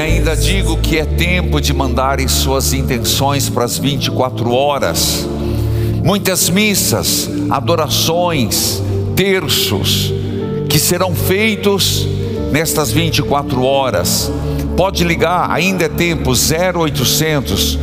Ainda digo que é tempo de mandarem suas intenções para as 24 horas. Muitas missas, adorações, terços, que serão feitos nestas 24 horas. Pode ligar, ainda é tempo, 0800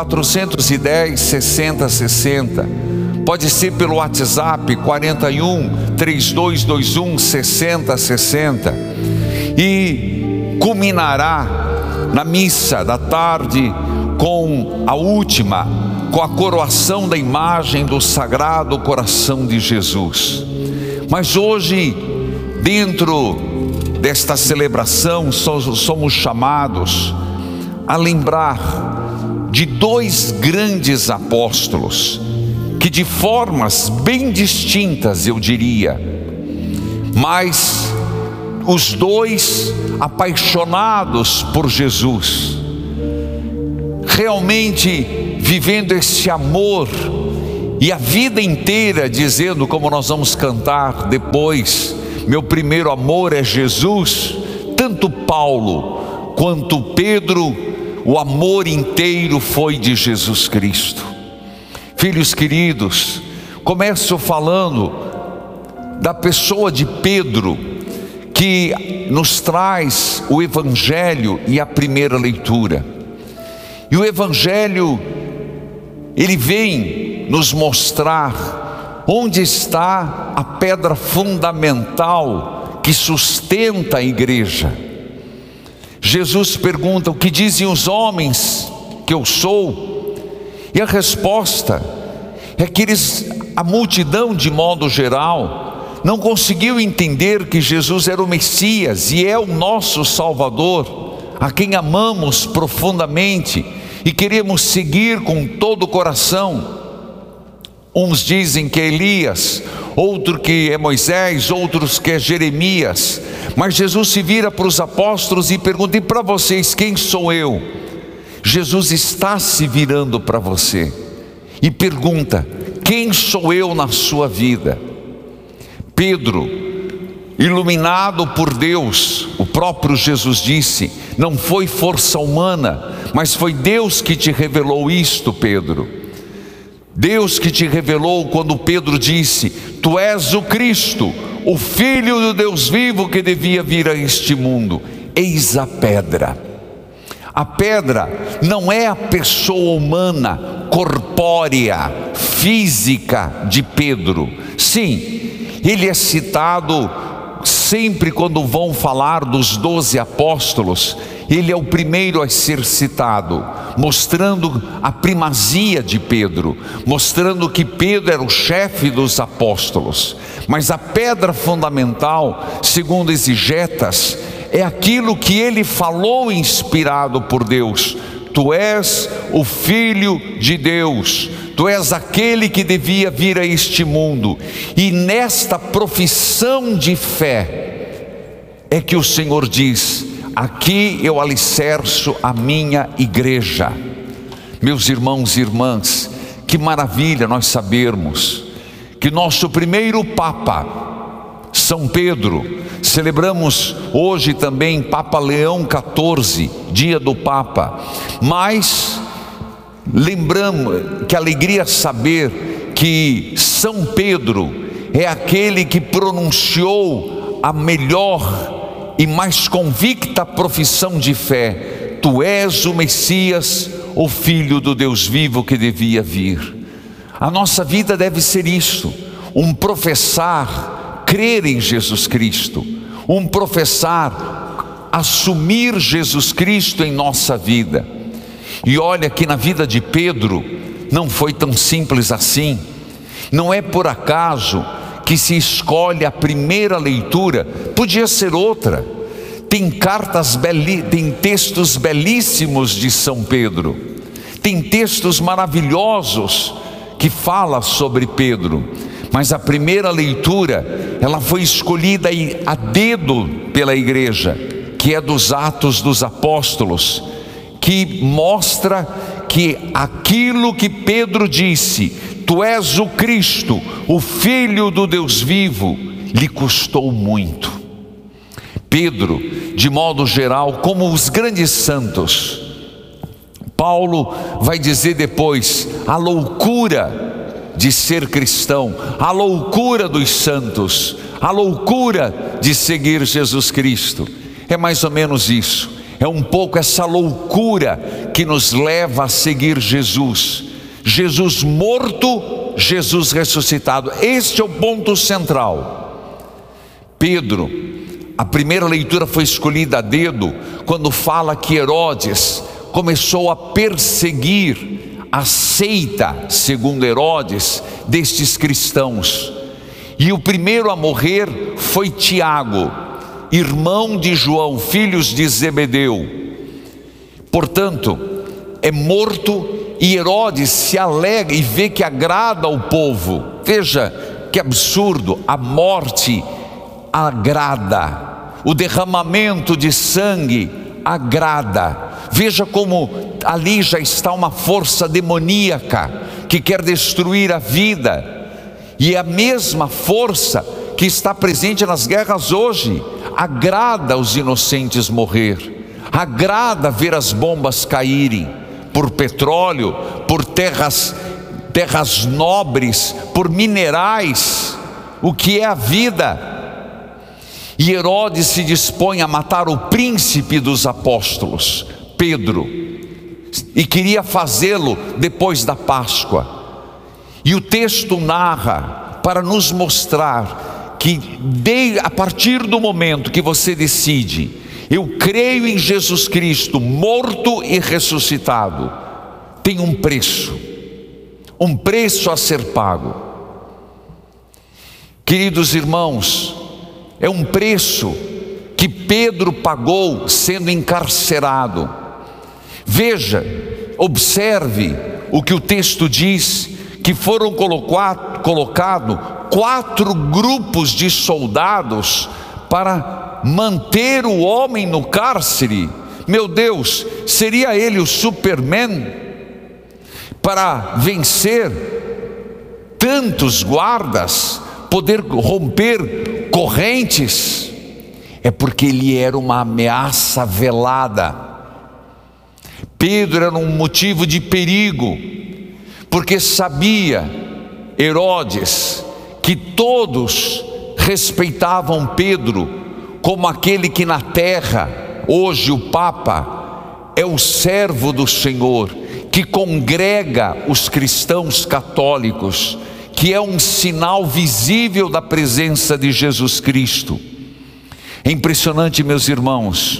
410 6060. Pode ser pelo WhatsApp 41 3221 6060. E culminará na missa da tarde com a última, com a coroação da imagem do Sagrado Coração de Jesus. Mas hoje, dentro desta celebração, somos chamados a lembrar de dois grandes apóstolos, que de formas bem distintas, eu diria, mas os dois apaixonados por Jesus, realmente vivendo esse amor, e a vida inteira dizendo, como nós vamos cantar depois, meu primeiro amor é Jesus. Tanto Paulo quanto Pedro, o amor inteiro foi de Jesus Cristo. Filhos queridos, começo falando da pessoa de Pedro, que nos traz o Evangelho e a primeira leitura. E o Evangelho, ele vem nos mostrar onde está a pedra fundamental que sustenta a igreja. Jesus pergunta: o que dizem os homens que eu sou? E a resposta é que a multidão, de modo geral, não conseguiu entender que Jesus era o Messias e é o nosso Salvador, a quem amamos profundamente e queremos seguir com todo o coração. Uns dizem que é Elias, outros que é Moisés, outros que é Jeremias. Mas Jesus se vira para os apóstolos e pergunta: e para vocês, quem sou eu? Jesus está se virando para você e pergunta: quem sou eu na sua vida? Pedro, iluminado por Deus, o próprio Jesus disse: não foi força humana, mas foi Deus que te revelou isto, Pedro. Deus que te revelou quando Pedro disse: tu és o Cristo, o Filho do Deus vivo que devia vir a este mundo. Eis a pedra. A pedra não é a pessoa humana, corpórea, física de Pedro. Sim, ele é citado sempre quando vão falar dos 12 apóstolos. Ele é o primeiro a ser citado, mostrando a primazia de Pedro, mostrando que Pedro era o chefe dos apóstolos. Mas a pedra fundamental, segundo exegetas, é aquilo que ele falou inspirado por Deus: tu és o Filho de Deus, tu és aquele que devia vir a este mundo. E nesta profissão de fé é que o Senhor diz: aqui eu alicerço a minha igreja. Meus irmãos e irmãs, que maravilha nós sabermos que nosso primeiro Papa, São Pedro, celebramos hoje também Papa Leão XIV, dia do Papa. Mas lembramos, que alegria saber que São Pedro é aquele que pronunciou a melhor e mais convicta profissão de fé: tu és o Messias, o Filho do Deus vivo que devia vir. A nossa vida deve ser isso: um professar crer em Jesus Cristo, um professar assumir Jesus Cristo em nossa vida. E olha que na vida de Pedro não foi tão simples assim. Não é por acaso que se escolhe a primeira leitura, podia ser outra. Tem tem textos belíssimos de São Pedro, tem textos maravilhosos que fala sobre Pedro. Mas a primeira leitura, ela foi escolhida a dedo pela igreja, que é dos Atos dos Apóstolos, que mostra que aquilo que Pedro disse: tu és o Cristo, o Filho do Deus vivo, lhe custou muito. Pedro de modo geral, como os grandes santos. Paulo vai dizer depois a loucura de ser cristão, a loucura dos santos, a loucura de seguir Jesus Cristo. É mais ou menos isso, é um pouco essa loucura que nos leva a seguir Jesus. Jesus morto, Jesus ressuscitado. Este é o ponto central. Pedro, a primeira leitura foi escolhida a dedo quando fala que Herodes começou a perseguir a seita, segundo Herodes, destes cristãos. E o primeiro a morrer foi Tiago, irmão de João, filhos de Zebedeu. Portanto, é morto, e Herodes se alegra e vê que agrada ao povo. Veja que absurdo, a morte agrada, o derramamento de sangue agrada. Veja como ali já está uma força demoníaca que quer destruir a vida, e é a mesma força que está presente nas guerras hoje. Agrada os inocentes morrer, agrada ver as bombas caírem, por petróleo, por terras nobres, por minerais. O que é a vida? E Herodes se dispõe a matar o príncipe dos apóstolos, Pedro, e queria fazê-lo depois da Páscoa. E o texto narra para nos mostrar que a partir do momento que você decide, eu creio em Jesus Cristo, morto e ressuscitado, tem um preço a ser pago. Queridos irmãos, é um preço que Pedro pagou sendo encarcerado. Veja, observe o que o texto diz, que foram colocados 4 grupos de soldados para manter o homem no cárcere. Meu Deus, seria ele o Superman para vencer tantos guardas, poder romper correntes? É porque ele era uma ameaça velada. Pedro era um motivo de perigo, porque sabia Herodes que todos respeitavam Pedro como aquele que na terra, hoje o Papa, é o servo do Senhor, que congrega os cristãos católicos, que é um sinal visível da presença de Jesus Cristo. É impressionante, meus irmãos,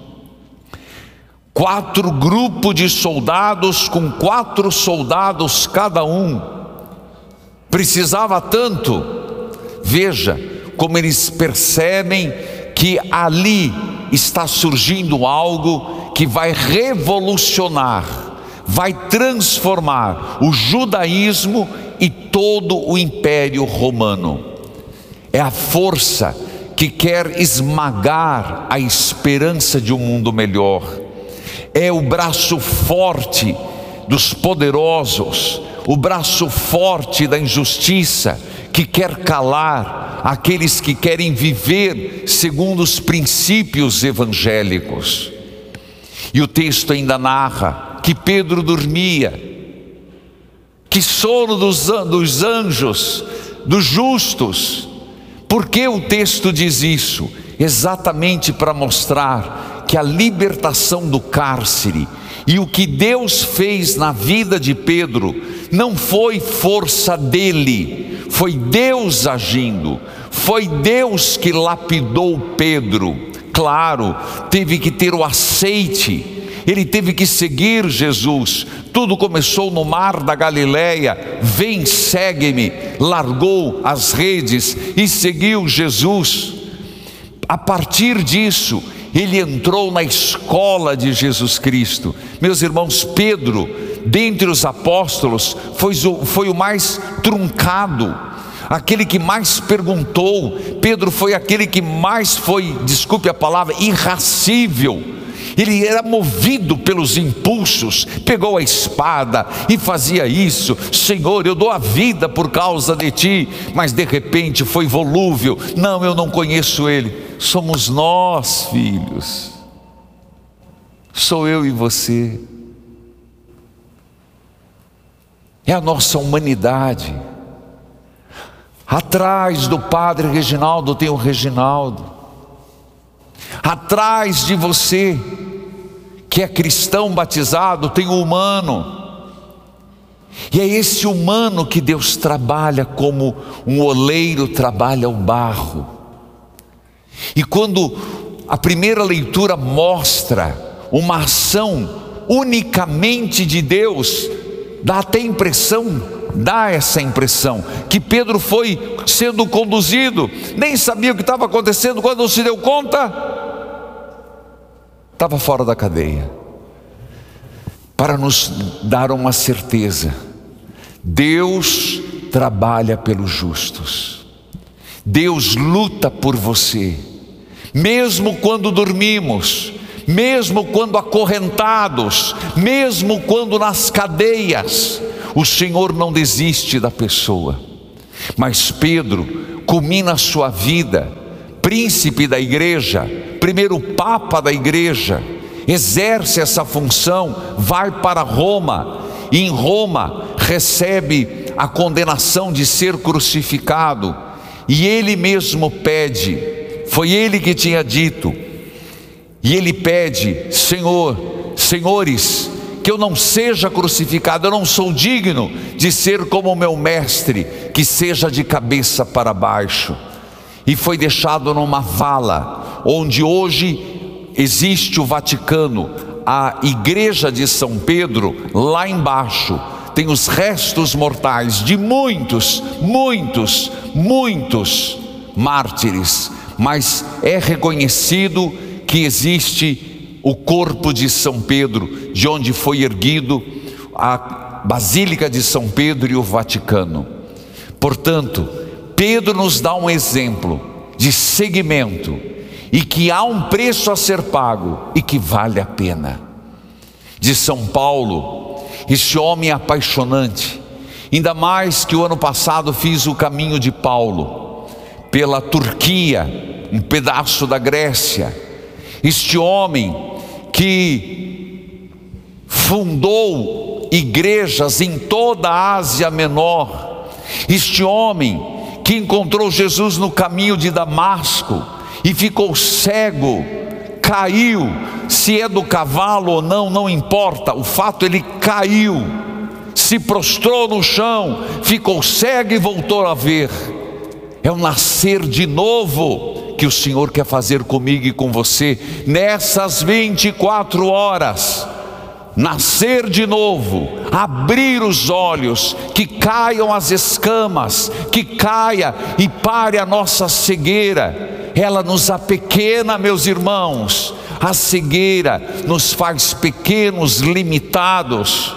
4 grupos de soldados, com 4 soldados cada um, precisava tanto. Veja como eles percebem que ali está surgindo algo que vai revolucionar, vai transformar o judaísmo e todo o Império Romano. É a força que quer esmagar a esperança de um mundo melhor. É o braço forte dos poderosos, o braço forte da injustiça, que quer calar aqueles que querem viver segundo os princípios evangélicos. E o texto ainda narra que Pedro dormia. Que sono dos anjos, dos justos. Por que o texto diz isso? Exatamente para mostrar que a libertação do cárcere e o que Deus fez na vida de Pedro não foi força dele, foi Deus agindo, foi Deus que lapidou Pedro. Claro, teve que ter o aceite, ele teve que seguir Jesus. Tudo começou no mar da Galileia. Vem, segue-me. Largou as redes e seguiu Jesus. A partir disso, ele entrou na escola de Jesus Cristo. Meus irmãos, Pedro, dentre os apóstolos, foi o mais truncado, aquele que mais perguntou. Pedro foi aquele que mais foi, desculpe a palavra, irracível. Ele era movido pelos impulsos, pegou a espada e fazia isso. Senhor, eu dou a vida por causa de ti. Mas de repente foi volúvel: não, eu não conheço ele. Somos nós, filhos. Sou eu e você. É a nossa humanidade. Atrás do Padre Reginaldo tem o Reginaldo. Atrás de você, que é cristão batizado, tem o humano. E é esse humano que Deus trabalha como um oleiro trabalha o barro. E quando a primeira leitura mostra uma ação unicamente de Deus, dá até essa impressão que Pedro foi sendo conduzido, nem sabia o que estava acontecendo. Quando se deu conta, estava fora da cadeia. Para nos dar uma certeza: Deus trabalha pelos justos. Deus luta por você, mesmo quando dormimos, mesmo quando acorrentados, mesmo quando nas cadeias. O Senhor não desiste da pessoa. Mas Pedro culmina a sua vida, príncipe da igreja, primeiro papa da igreja, exerce essa função, vai para Roma, e em Roma recebe a condenação de ser crucificado, e ele mesmo pede, foi ele que tinha dito, e ele pede: senhores, que eu não seja crucificado, eu não sou digno de ser como o meu mestre, que seja de cabeça para baixo. E foi deixado numa vala, onde hoje existe o Vaticano, a igreja de São Pedro. Lá embaixo tem os restos mortais de muitos mártires, mas é reconhecido que existe o corpo de São Pedro, de onde foi erguido a Basílica de São Pedro e o Vaticano. Portanto, Pedro nos dá um exemplo de seguimento, e que há um preço a ser pago e que vale a pena. De São Paulo, esse homem apaixonante, ainda mais que o ano passado fiz o caminho de Paulo, pela Turquia, um pedaço da Grécia. Este homem que fundou igrejas em toda a Ásia Menor, este homem que encontrou Jesus no caminho de Damasco e ficou cego, caiu, se é do cavalo ou não, não importa, o fato, ele caiu, se prostrou no chão, ficou cego e voltou a ver. É o nascer de novo que o Senhor quer fazer comigo e com você nessas 24 horas. Nascer de novo, abrir os olhos, que caiam as escamas, que caia e pare a nossa cegueira. Ela nos apequena, meus irmãos. A cegueira nos faz pequenos, limitados.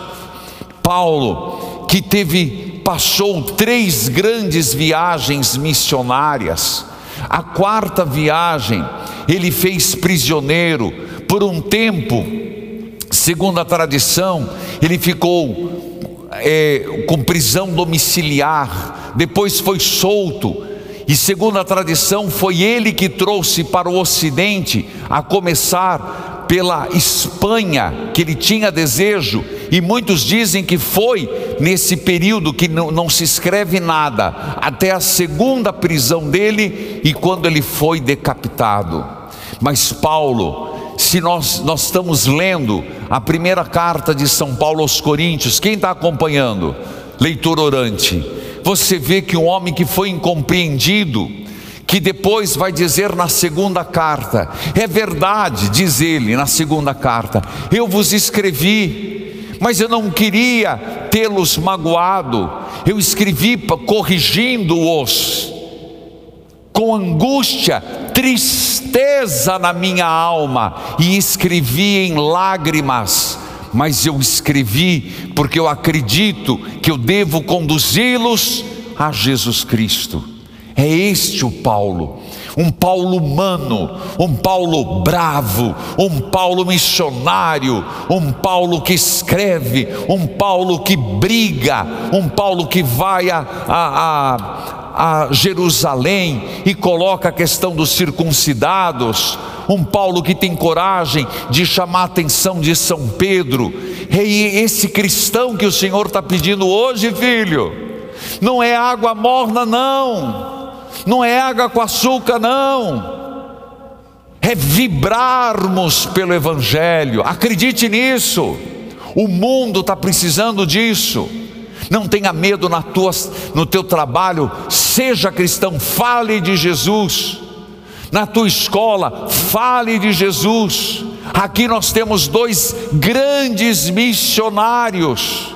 Paulo, que passou 3 grandes viagens missionárias. A 4ª viagem, ele fez prisioneiro por um tempo. Segundo a tradição, ele ficou com prisão domiciliar, depois foi solto. E segundo a tradição, foi ele que trouxe para o Ocidente, a começar pela Espanha, que ele tinha desejo. E muitos dizem que foi nesse período que não se escreve nada, até a 2ª prisão dele e quando ele foi decapitado. Mas Paulo, se nós estamos lendo a primeira carta de São Paulo aos Coríntios, quem está acompanhando? Leitura orante. Você vê que um homem que foi incompreendido, que depois vai dizer na 2ª carta, é verdade, diz ele na 2ª carta, eu vos escrevi, mas eu não queria tê-los magoado, eu escrevi corrigindo-os, com angústia, tristeza na minha alma, e escrevi em lágrimas, mas eu escrevi porque eu acredito que eu devo conduzi-los a Jesus Cristo. É este o Paulo, um Paulo humano, um Paulo bravo, um Paulo missionário, um Paulo que escreve, um Paulo que briga, um Paulo que vai a Jerusalém e coloca a questão dos circuncidados, um Paulo que tem coragem de chamar a atenção de São Pedro. E esse cristão que o Senhor está pedindo hoje, filho, não é água morna não, não é água com açúcar não, é vibrarmos pelo Evangelho. Acredite nisso, o mundo está precisando disso. Não tenha medo no teu trabalho, seja cristão, fale de Jesus. Na tua escola, fale de Jesus. Aqui nós temos 2 grandes missionários.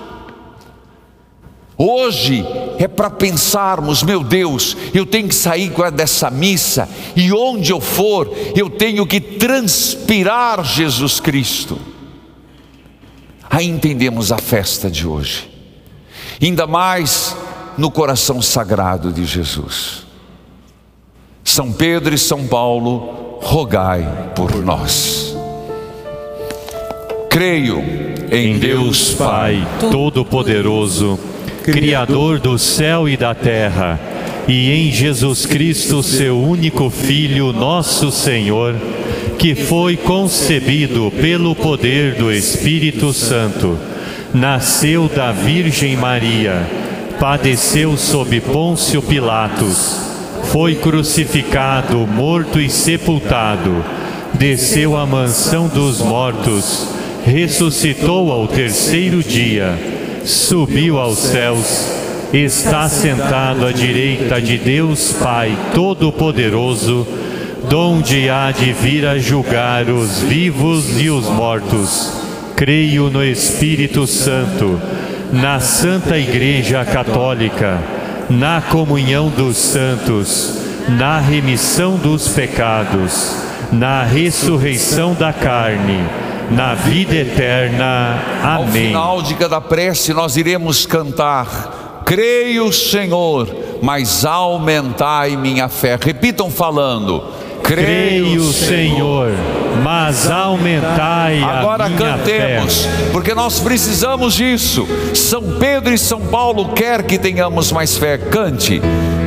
Hoje é para pensarmos, meu Deus, eu tenho que sair dessa missa, e onde eu for, eu tenho que transpirar Jesus Cristo. Aí entendemos a festa de hoje, ainda mais no coração sagrado de Jesus. São Pedro e São Paulo, rogai por nós. Creio em Deus Pai Todo-Poderoso, Criador do céu e da terra, e em Jesus Cristo, seu único Filho, nosso Senhor, que foi concebido pelo poder do Espírito Santo, nasceu da Virgem Maria, padeceu sob Pôncio Pilatos, foi crucificado, morto e sepultado, desceu à mansão dos mortos, ressuscitou ao 3º dia, subiu aos céus, está sentado à direita de Deus Pai Todo-Poderoso, donde há de vir a julgar os vivos e os mortos. Creio no Espírito Santo, na Santa Igreja Católica, na comunhão dos santos, na remissão dos pecados, na ressurreição da carne, na vida eterna. Amém. Ao final de cada prece nós iremos cantar: creio, Senhor, mas aumentai minha fé. Repitam falando: creio, Senhor, mas aumentai a minha fé. Agora cantemos, porque nós precisamos disso. São Pedro e São Paulo quer que tenhamos mais fé. Cante: